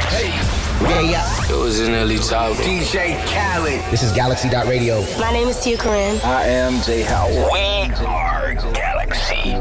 Yeah. It was an early talk. DJ Khaled. This is Galaxy.radio. My name is Tia Corinne. I am Jay Howard. We are Galaxy.